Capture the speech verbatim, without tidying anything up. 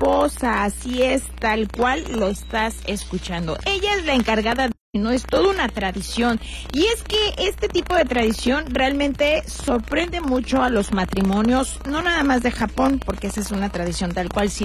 esposa, así es, tal cual lo estás escuchando. Ella es la encargada de... No, es toda una tradición. Y es que este tipo de tradición realmente sorprende mucho a los matrimonios, no nada más de Japón, porque esa es una tradición tal cual, sino